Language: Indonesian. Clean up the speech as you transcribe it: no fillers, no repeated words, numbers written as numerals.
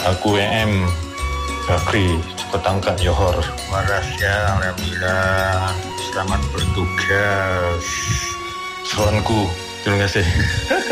Aku Bakri, Petangkat Johor. Waras ya, alhamdulillah. Selamat bertugas. Soanku, terima kasih.